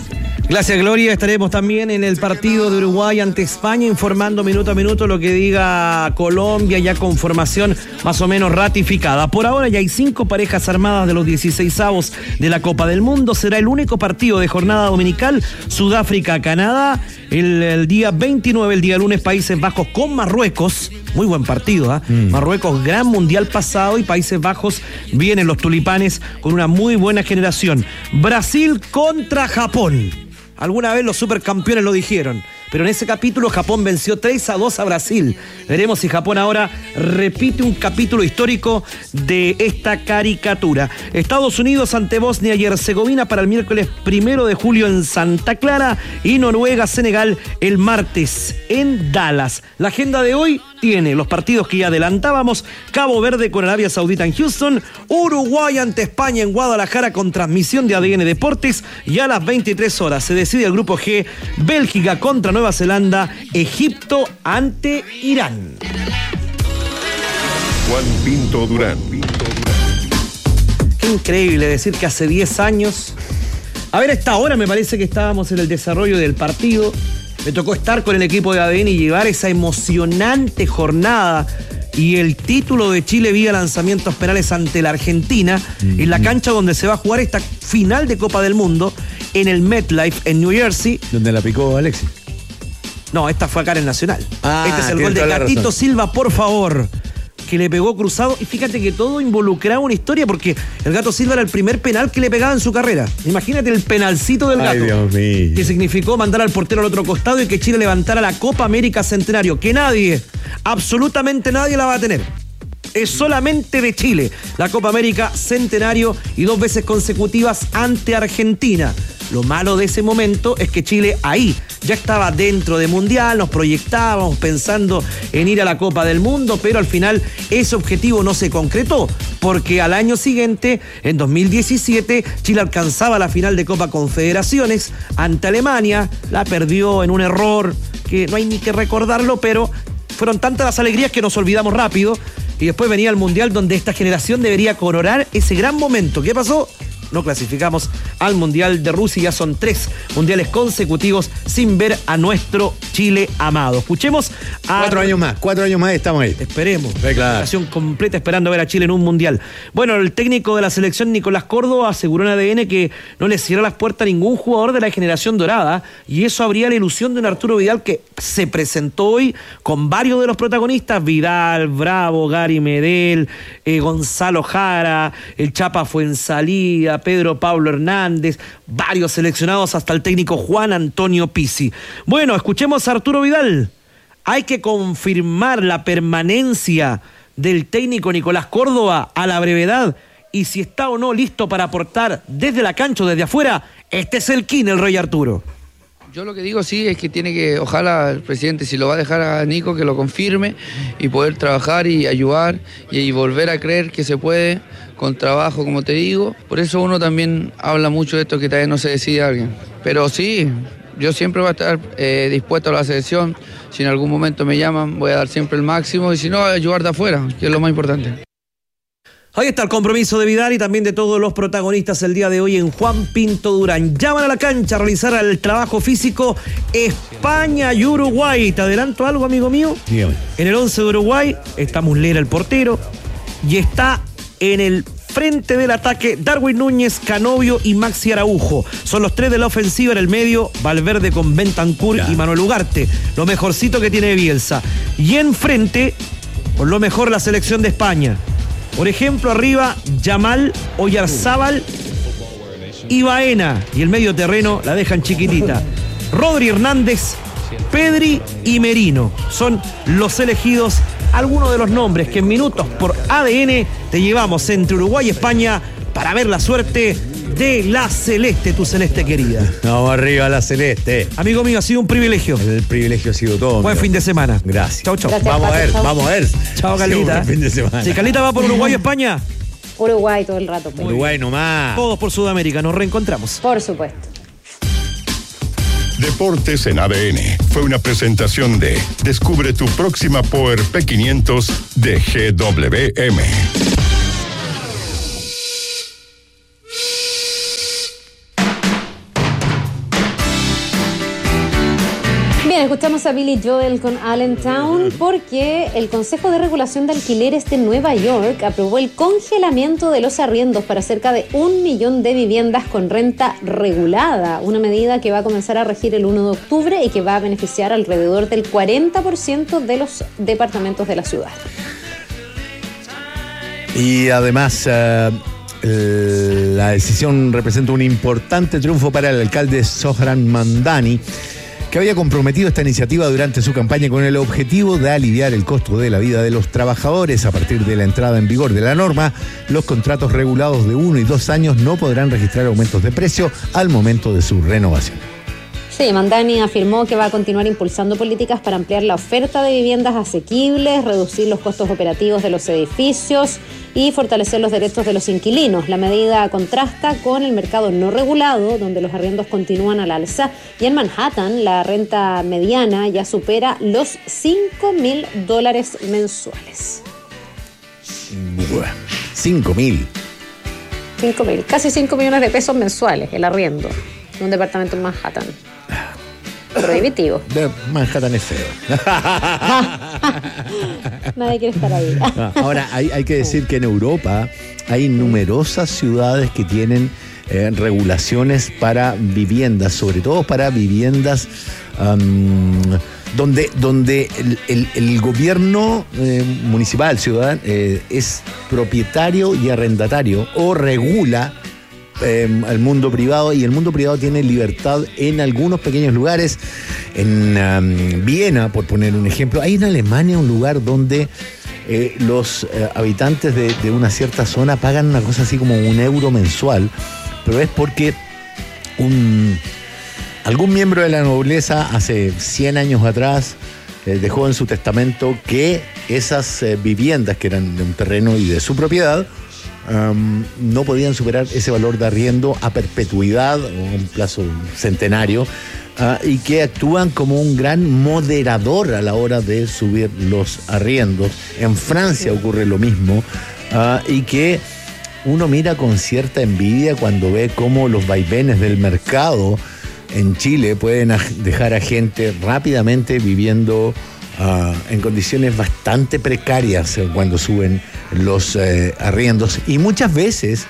Gracias, Gloria. Estaremos también en el partido de Uruguay ante España, informando minuto a minuto lo que diga Colombia, ya con formación más o menos ratificada. Por ahora ya hay 5 parejas armadas de los 16avos de la Copa del Mundo. Será el único partido de jornada dominical. Sudáfrica-Canadá, el día 29, el día lunes, Países Bajos con Marruecos. Muy buen partido, ¿eh? Marruecos, gran mundial pasado, y Países Bajos vienen los tulipanes con una muy buena generación. Brasil contra Japón. Alguna vez los supercampeones lo dijeron, pero en ese capítulo Japón venció 3-2 a Brasil. Veremos si Japón ahora repite un capítulo histórico de esta caricatura. Estados Unidos ante Bosnia y Herzegovina para el miércoles 1 de julio en Santa Clara, y Noruega-Senegal el martes en Dallas. La agenda de hoy tiene los partidos que ya adelantábamos: Cabo Verde con Arabia Saudita en Houston, Uruguay ante España en Guadalajara con transmisión de ADN Deportes, y a las 23 horas se decide el grupo G: Bélgica contra Nueva Zelanda, Egipto ante Irán. Juan Pinto Durán. Qué increíble decir que hace 10 años, a esta hora me parece que estábamos en el desarrollo del partido. Me tocó estar con el equipo de ADN y llevar esa emocionante jornada y el título de Chile vía lanzamientos penales ante la Argentina, en la cancha donde se va a jugar esta final de Copa del Mundo, en el MetLife en New Jersey. ¿Donde la picó Alexis? No, esta fue acá en el Nacional. Este es el gol de Gatito Silva, por favor, que le pegó cruzado. Y fíjate que todo involucraba una historia, porque el Gato Silva era el primer penal que le pegaba en su carrera. Imagínate el penalcito del Gato. Ay, Dios mío. Que significó mandar al portero al otro costado y que Chile levantara la Copa América Centenario, que nadie, absolutamente nadie la va a tener. Es solamente de Chile la Copa América Centenario, y 2 veces consecutivas ante Argentina. Lo malo de ese momento es que Chile ahí ya estaba dentro de Mundial, nos proyectábamos pensando en ir a la Copa del Mundo, pero al final ese objetivo no se concretó, porque al año siguiente, en 2017, Chile alcanzaba la final de Copa Confederaciones ante Alemania, la perdió en un error que no hay ni que recordarlo, pero fueron tantas las alegrías que nos olvidamos rápido, y después venía el Mundial donde esta generación debería coronar ese gran momento. ¿Qué pasó? No clasificamos al Mundial de Rusia, ya son 3 mundiales consecutivos sin ver a nuestro Chile amado. Escuchemos a... 4 años más estamos ahí. Esperemos. Claro. Generación completa esperando ver a Chile en un mundial. Bueno, el técnico de la selección, Nicolás Córdoba, aseguró en ADN que no le cierra las puertas a ningún jugador de la generación dorada, y eso habría la ilusión de un Arturo Vidal que se presentó hoy con varios de los protagonistas: Vidal, Bravo, Gary Medel, Gonzalo Jara, el Chapa Fuenzalida, Pedro Pablo Hernández, varios seleccionados, hasta el técnico Juan Antonio Pizzi. Bueno, escuchemos a Arturo Vidal. Hay que confirmar la permanencia del técnico Nicolás Córdoba a la brevedad, y si está o no listo para aportar desde la cancha o desde afuera, este es el kin, el Rey Arturo. Yo lo que digo sí es que tiene que, ojalá el presidente, si lo va a dejar a Nico, que lo confirme y poder trabajar y ayudar y volver a creer que se puede con trabajo, como te digo. Por eso uno también habla mucho de esto, que todavía no se decide alguien. Pero sí, yo siempre voy a estar dispuesto a la selección. Si en algún momento me llaman, voy a dar siempre el máximo, y si no, ayudar de afuera, que es lo más importante. Ahí está el compromiso de Vidal y también de todos los protagonistas el día de hoy en Juan Pinto Durán. Llaman a la cancha a realizar el trabajo físico España y Uruguay. ¿Te adelanto algo, amigo mío? Dígame. En el 11 de Uruguay está Muslera, el portero, y está en el frente del ataque Darwin Núñez, Canovio y Maxi Araujo. Son los 3 de la ofensiva. En el medio, Valverde con Bentancur y Manuel Ugarte. Lo mejorcito que tiene Bielsa. Y enfrente, por lo mejor, la selección de España. Por ejemplo, arriba, Yamal, Oyarzábal y Baena. Y el medio terreno la dejan chiquitita. Rodri Hernández, Pedri y Merino son los elegidos. Algunos de los nombres que en minutos por ADN te llevamos entre Uruguay y España para ver la suerte de la Celeste, tu Celeste querida. Vamos arriba, la Celeste. Amigo mío, ha sido un privilegio. El privilegio ha sido todo. Buen fin de semana. Gracias. Chau, chau. Gracias, vamos a ver. Chao, Carlita. Buen fin de semana. Si Carlita va por Uruguay o España. Uruguay todo el rato. Pues. Uruguay nomás. Todos por Sudamérica. Nos reencontramos. Por supuesto. Deportes en ADN fue una presentación de Descubre tu próxima Power P500 de GWM. Escuchamos a Billy Joel con Allentown porque el Consejo de Regulación de Alquileres de Nueva York aprobó el congelamiento de los arriendos para cerca de 1 millón de viviendas con renta regulada, una medida que va a comenzar a regir el 1 de octubre y que va a beneficiar alrededor del 40% de los departamentos de la ciudad. Y además, la decisión representa un importante triunfo para el alcalde Zohran Mamdani, que había comprometido esta iniciativa durante su campaña con el objetivo de aliviar el costo de la vida de los trabajadores. A partir de la entrada en vigor de la norma, los contratos regulados de 1 y 2 años no podrán registrar aumentos de precio al momento de su renovación. Sí, Mamdani afirmó que va a continuar impulsando políticas para ampliar la oferta de viviendas asequibles, reducir los costos operativos de los edificios y fortalecer los derechos de los inquilinos. La medida contrasta con el mercado no regulado, donde los arriendos continúan al alza, y en Manhattan la renta mediana ya supera los $5,000 mensuales. Bueno, 5.000. 5.000, casi 5 millones de pesos mensuales el arriendo de un departamento en Manhattan. Prohibitivo. Manhattan es feo. Nadie quiere estar ahí. Ahora, hay que decir que en Europa hay numerosas ciudades que tienen regulaciones para viviendas, sobre todo para viviendas donde el gobierno municipal, ciudadano, es propietario y arrendatario o regula al mundo privado, y el mundo privado tiene libertad en algunos pequeños lugares. En Viena, por poner un ejemplo, hay en Alemania un lugar donde los habitantes de una cierta zona pagan una cosa así como €1 mensual, pero es porque algún miembro de la nobleza hace 100 años atrás dejó en su testamento que esas viviendas, que eran de un terreno y de su propiedad, no podían superar ese valor de arriendo a perpetuidad o un plazo centenario, y que actúan como un gran moderador a la hora de subir los arriendos. En Francia ocurre lo mismo, y que uno mira con cierta envidia cuando ve cómo los vaivenes del mercado en Chile pueden dejar a gente rápidamente viviendo en condiciones bastante precarias cuando suben los arriendos, y muchas veces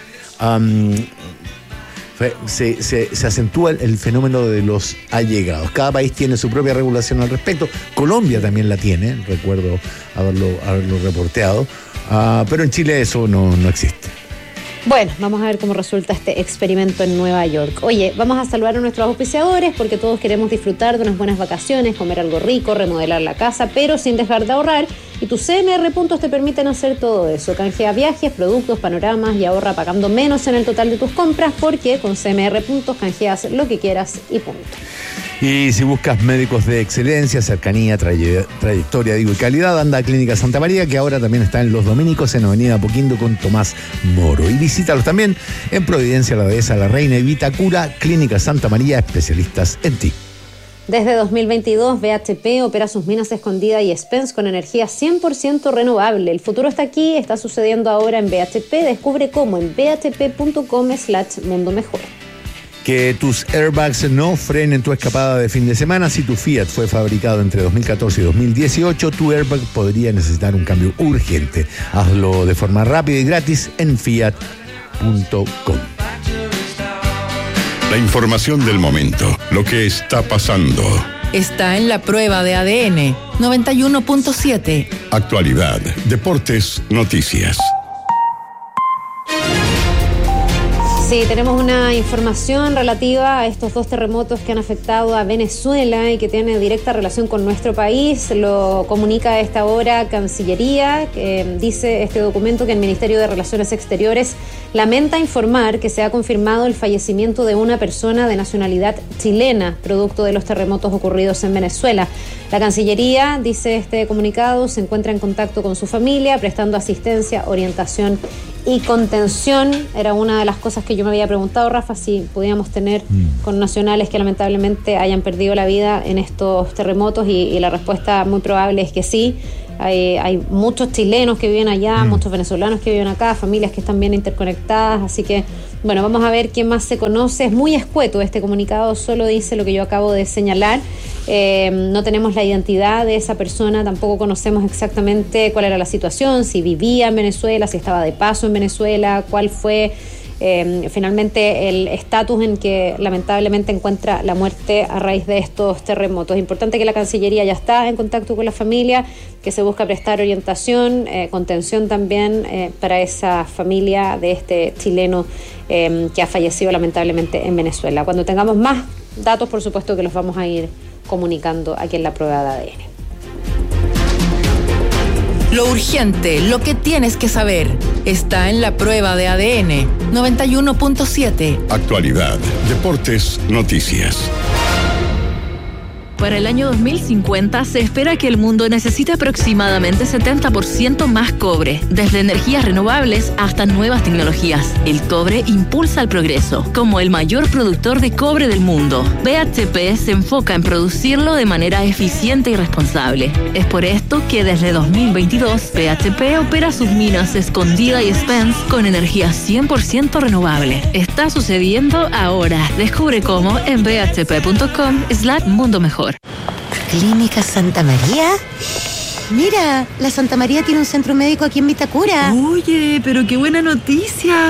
se acentúa el fenómeno de los allegados. Cada país tiene su propia regulación al respecto. Colombia también la tiene, recuerdo haberlo reporteado, pero en Chile eso no existe. Bueno, vamos a ver cómo resulta este experimento en Nueva York. Oye, vamos a saludar a nuestros auspiciadores porque todos queremos disfrutar de unas buenas vacaciones, comer algo rico, remodelar la casa, pero sin dejar de ahorrar. Y tus CMR Puntos te permiten hacer todo eso. Canjea viajes, productos, panoramas y ahorra pagando menos en el total de tus compras, porque con CMR Puntos canjeas lo que quieras y punto. Y si buscas médicos de excelencia, cercanía, trayectoria, y calidad, anda a Clínica Santa María, que ahora también está en Los Dominicos, en Avenida Apoquindo con Tomás Moro. Y visítalos también en Providencia, La Dehesa, La Reina y Vitacura. Clínica Santa María, especialistas en ti. Desde 2022, BHP opera sus minas Escondida y Spence con energía 100% renovable. El futuro está aquí, está sucediendo ahora en BHP. Descubre cómo en bhp.com/mundo mejor. Que tus airbags no frenen tu escapada de fin de semana. Si tu Fiat fue fabricado entre 2014 y 2018, tu airbag podría necesitar un cambio urgente. Hazlo de forma rápida y gratis en fiat.com. La información del momento, lo que está pasando. Está en la prueba de ADN 91.7. Actualidad, deportes, noticias. Sí, tenemos una información relativa a estos 2 terremotos que han afectado a Venezuela y que tiene directa relación con nuestro país. Lo comunica a esta hora Cancillería, que dice este documento que el Ministerio de Relaciones Exteriores lamenta informar que se ha confirmado el fallecimiento de una persona de nacionalidad chilena, producto de los terremotos ocurridos en Venezuela. La Cancillería, dice este comunicado, se encuentra en contacto con su familia, prestando asistencia, orientación y contención. Era una de las cosas que yo me había preguntado, Rafa, si podíamos tener con nacionales que lamentablemente hayan perdido la vida en estos terremotos, y la respuesta muy probable es que sí. Hay muchos chilenos que viven allá, muchos venezolanos que viven acá, familias que están bien interconectadas, así que, bueno, vamos a ver quién más se conoce. Es muy escueto este comunicado, solo dice lo que yo acabo de señalar, No tenemos la identidad de esa persona, tampoco conocemos exactamente cuál era la situación, si vivía en Venezuela, si estaba de paso en Venezuela, cuál fue finalmente el estatus en que lamentablemente encuentra la muerte a raíz de estos terremotos. Es importante que la Cancillería ya está en contacto con la familia, que se busca prestar orientación, contención también para esa familia de este chileno que ha fallecido lamentablemente en Venezuela. Cuando tengamos más datos, por supuesto que los vamos a ir comunicando aquí en la prueba de ADN. Lo urgente, lo que tienes que saber, está en la prueba de ADN 91.7. Actualidad, deportes, noticias. Para el año 2050 se espera que el mundo necesite aproximadamente 70% más cobre, desde energías renovables hasta nuevas tecnologías. El cobre impulsa el progreso, como el mayor productor de cobre del mundo. BHP se enfoca en producirlo de manera eficiente y responsable. Es por esto que desde 2022 BHP opera sus minas Escondida y Spence con energía 100% renovable. Está sucediendo ahora. Descubre cómo en bhp.com/mundo mejor. ¿Clínica Santa María? Mira, la Santa María tiene un centro médico aquí en Vitacura. Oye, pero qué buena noticia.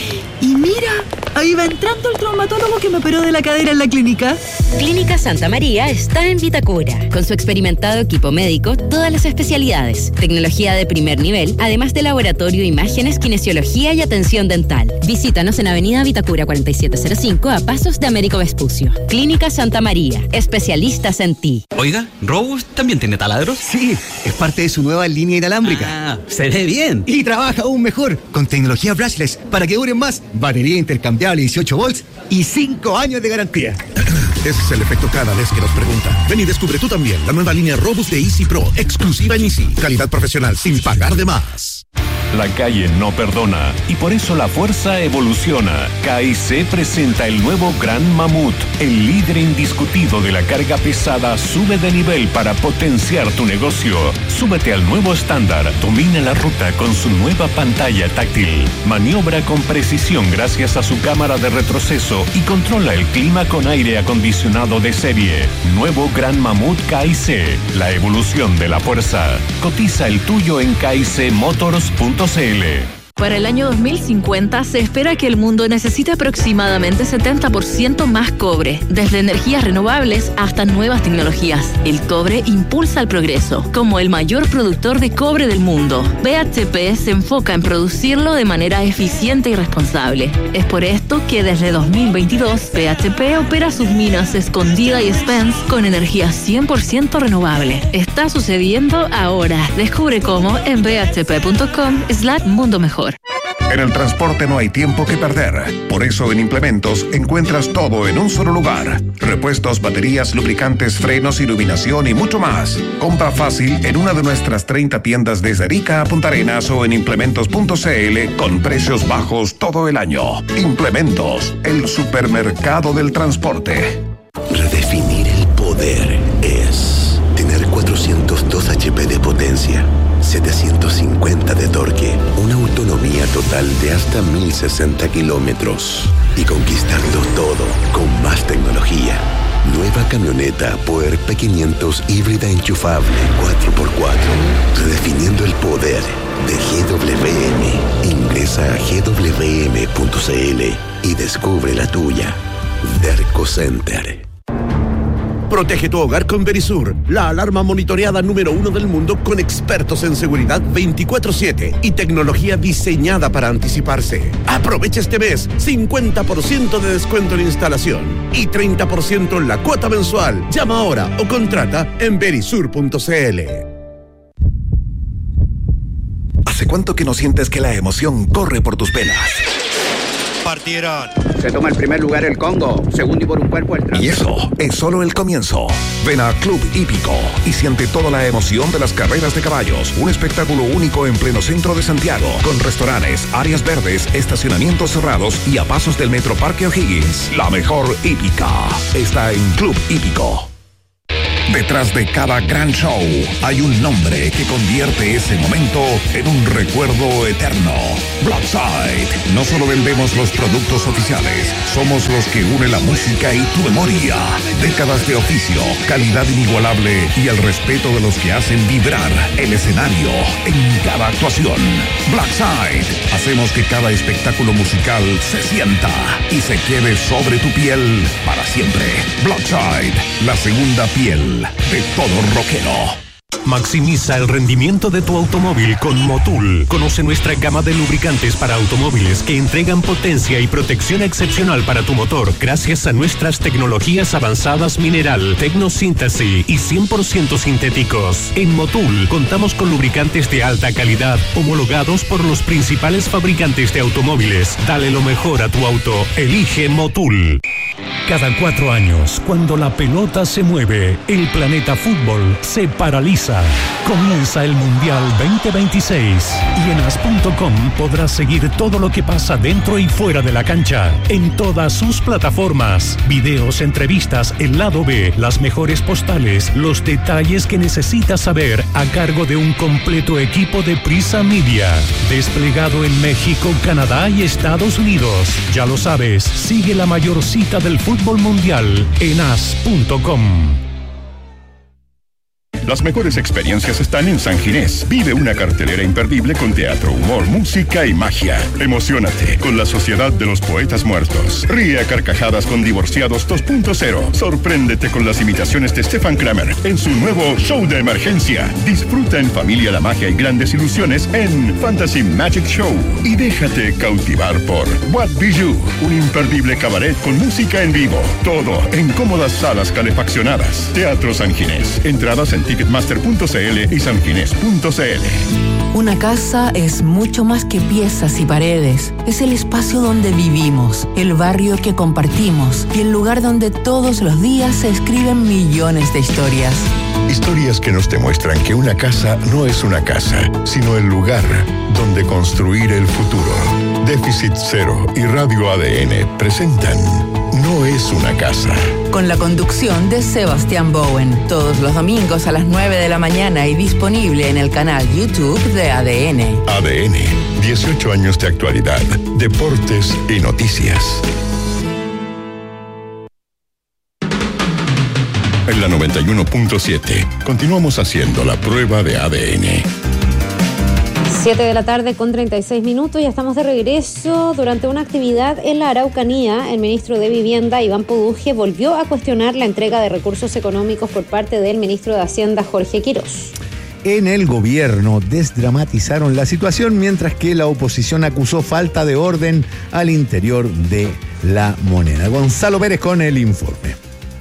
Y mira, ahí va entrando el traumatólogo que me operó de la cadera en la clínica. Clínica Santa María está en Vitacura. Con su experimentado equipo médico, todas las especialidades, tecnología de primer nivel, además de laboratorio, imágenes, kinesiología y atención dental. Visítanos en Avenida Vitacura 4705 a pasos de Américo Vespucio. Clínica Santa María, especialistas en ti. Oiga, ¿Robust también tiene taladros? Sí, es parte de su nueva línea inalámbrica. Ah, se ve bien. Y trabaja aún mejor, con tecnología brushless para que duren más, batería intercambiable 18 volts y 5 años de garantía. Ese es el efecto cada vez que nos preguntan. Ven y descubre tú también la nueva línea Robust de Easy Pro, exclusiva en Easy. Calidad profesional sin pagar de más. La calle no perdona y por eso la fuerza evoluciona. KIC presenta el nuevo Gran Mamut. El líder indiscutido de la carga pesada sube de nivel para potenciar tu negocio. Súbete al nuevo estándar. Domina la ruta con su nueva pantalla táctil. Maniobra con precisión gracias a su cámara de retroceso y controla el clima con aire acondicionado de serie. Nuevo Gran Mamut KIC. La evolución de la fuerza. Cotiza el tuyo en kicmotors.cl. Para el año 2050 se espera que el mundo necesite aproximadamente 70% más cobre, desde energías renovables hasta nuevas tecnologías. El cobre impulsa el progreso, como el mayor productor de cobre del mundo. BHP se enfoca en producirlo de manera eficiente y responsable. Es por esto que desde 2022 BHP opera sus minas Escondida y Spence con energía 100% renovable. Está sucediendo ahora. Descubre cómo en bhp.com/mundo mejor. En el transporte no hay tiempo que perder. Por eso en Implementos encuentras todo en un solo lugar. Repuestos, baterías, lubricantes, frenos, iluminación y mucho más. Compra fácil en una de nuestras 30 tiendas desde Arica a Punta Arenas o en implementos.cl con precios bajos todo el año. Implementos, el supermercado del transporte. Redefinir el poder es tener 402 HP de potencia, 750 de torque, una autonomía total de hasta 1060 kilómetros y conquistarlo todo con más tecnología. Nueva camioneta Power P500 híbrida enchufable 4x4. Redefiniendo el poder de GWM. Ingresa a gwm.cl y descubre la tuya. Derco Center. Protege tu hogar con Verisur, la alarma monitoreada número 1 del mundo con expertos en seguridad 24/7 y tecnología diseñada para anticiparse. Aprovecha este mes 50% de descuento en instalación y 30% en la cuota mensual. Llama ahora o contrata en verisur.cl. ¿Hace cuánto que no sientes que la emoción corre por tus venas? Partieron. Se toma el primer lugar el Congo, segundo y por un cuerpo el Trans. Y eso es solo el comienzo. Ven a Club Hípico y siente toda la emoción de las carreras de caballos. Un espectáculo único en pleno centro de Santiago, con restaurantes, áreas verdes, estacionamientos cerrados y a pasos del Metro Parque O'Higgins. La mejor hípica está en Club Hípico. Detrás de cada gran show hay un nombre que convierte ese momento en un recuerdo eterno. Blackside. No solo vendemos los productos oficiales, somos los que unen la música y tu memoria. Décadas de oficio, calidad inigualable y el respeto de los que hacen vibrar el escenario en cada actuación. Blackside. Hacemos que cada espectáculo musical se sienta y se quede sobre tu piel para siempre. Blackside, la segunda piel de todo rockero. Maximiza el rendimiento de tu automóvil con Motul. Conoce nuestra gama de lubricantes para automóviles que entregan potencia y protección excepcional para tu motor gracias a nuestras tecnologías avanzadas mineral, tecnosíntesis y 100% sintéticos. En Motul contamos con lubricantes de alta calidad homologados por los principales fabricantes de automóviles. Dale lo mejor a tu auto. Elige Motul. Cada 4 años, cuando la pelota se mueve, el planeta fútbol se paraliza. Comienza el Mundial 2026 y en as.com podrás seguir todo lo que pasa dentro y fuera de la cancha, en todas sus plataformas. Videos, entrevistas, el lado B, las mejores postales, los detalles que necesitas saber a cargo de un completo equipo de Prisa Media, desplegado en México, Canadá y Estados Unidos. Ya lo sabes, sigue la mayor cita del fútbol mundial en as.com. Las mejores experiencias están en San Ginés. Vive una cartelera imperdible con teatro, humor, música y magia. Emociónate con la Sociedad de los Poetas Muertos. Ríe a carcajadas con Divorciados 2.0. Sorpréndete con las imitaciones de Stefan Kramer en su nuevo show de emergencia. Disfruta en familia la magia y grandes ilusiones en Fantasy Magic Show. Y déjate cautivar por What Bijou, un imperdible cabaret con música en vivo. Todo en cómodas salas calefaccionadas. Teatro San Ginés. Entradas en Ticketmaster.cl y sanginés.cl. Una casa es mucho más que piezas y paredes. Es el espacio donde vivimos, el barrio que compartimos y el lugar donde todos los días se escriben millones de historias. Historias que nos demuestran que una casa no es una casa, sino el lugar donde construir el futuro. Déficit Cero y Radio ADN presentan No es una casa. Con la conducción de Sebastián Bowen, todos los domingos a las 9 de la mañana y disponible en el canal YouTube de ADN. ADN, 18 años de actualidad, deportes y noticias. En la 91.7, continuamos haciendo la prueba de ADN. 7 de la tarde con 36 minutos, ya estamos de regreso. Durante una actividad en la Araucanía, el ministro de Vivienda, Iván Poduje, volvió a cuestionar la entrega de recursos económicos por parte del ministro de Hacienda, Jorge Quirós. En el gobierno desdramatizaron la situación, mientras que la oposición acusó falta de orden al interior de la moneda. Gonzalo Pérez con el informe.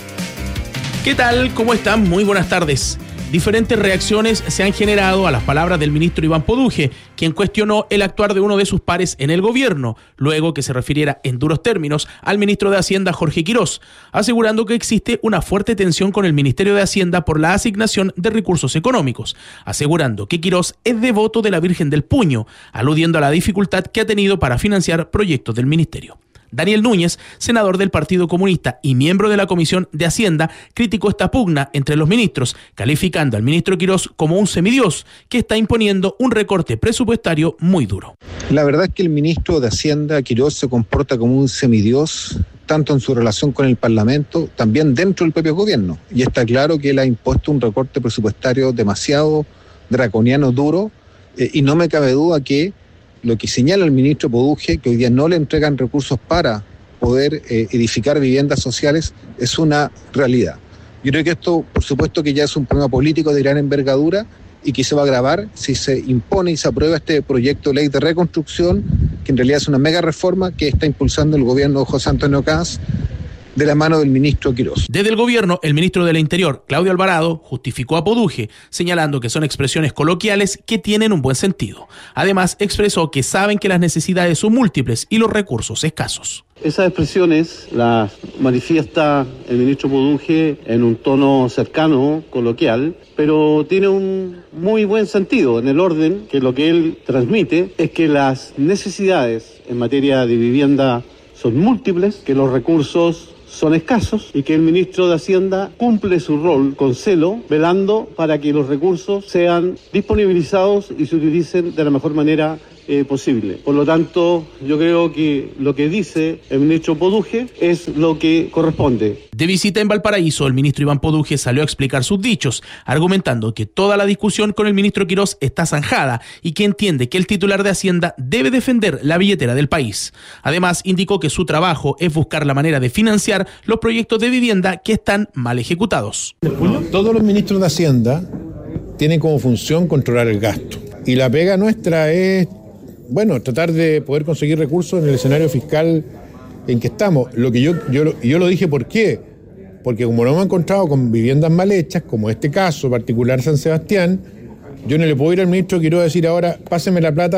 ¿Qué tal? ¿Cómo están? Muy buenas tardes. Diferentes reacciones se han generado a las palabras del ministro Iván Poduje, quien cuestionó el actuar de uno de sus pares en el gobierno, luego que se refiriera en duros términos al ministro de Hacienda, Jorge Quirós, asegurando que existe una fuerte tensión con el Ministerio de Hacienda por la asignación de recursos económicos, asegurando que Quirós es devoto de la Virgen del Puño, aludiendo a la dificultad que ha tenido para financiar proyectos del ministerio. Daniel Núñez, senador del Partido Comunista y miembro de la Comisión de Hacienda, criticó esta pugna entre los ministros, calificando al ministro Quirós como un semidios que está imponiendo un recorte presupuestario muy duro. La verdad es que el ministro de Hacienda, Quirós, se comporta como un semidios, tanto en su relación con el Parlamento, también dentro del propio gobierno. Y está claro que él ha impuesto un recorte presupuestario demasiado draconiano, duro, y no me cabe duda que lo que señala el ministro Poduje, que hoy día no le entregan recursos para poder edificar viviendas sociales, es una realidad. Yo creo que esto, por supuesto, que ya es un problema político de gran envergadura y que se va a agravar si se impone y se aprueba este proyecto de ley de reconstrucción, que en realidad es una mega reforma que está impulsando el gobierno de José Antonio Caz, de la mano del ministro Quirós. Desde el gobierno, el ministro del Interior, Claudio Alvarado, justificó a Poduje, señalando que son expresiones coloquiales que tienen un buen sentido. Además, expresó que saben que las necesidades son múltiples y los recursos escasos. Esas expresiones las manifiesta el ministro Poduje en un tono cercano, coloquial, pero tiene un muy buen sentido en el orden que lo que él transmite es que las necesidades en materia de vivienda son múltiples, que los recursos son escasos y que el ministro de Hacienda cumple su rol con celo, velando para que los recursos sean disponibilizados y se utilicen de la mejor manera posible. Por lo tanto, yo creo que lo que dice el ministro Poduje es lo que corresponde. De visita en Valparaíso, el ministro Iván Poduje salió a explicar sus dichos, argumentando que toda la discusión con el ministro Quirós está zanjada y que entiende que el titular de Hacienda debe defender la billetera del país. Además, indicó que su trabajo es buscar la manera de financiar los proyectos de vivienda que están mal ejecutados. Todos los ministros de Hacienda tienen como función controlar el gasto. Y la pega nuestra es, tratar de poder conseguir recursos en el escenario fiscal en que estamos. Lo que yo lo dije, ¿por qué? Porque como nos hemos encontrado con viviendas mal hechas, como este caso particular San Sebastián, yo no le puedo ir al ministro Quiroga a decir ahora, páseme la plata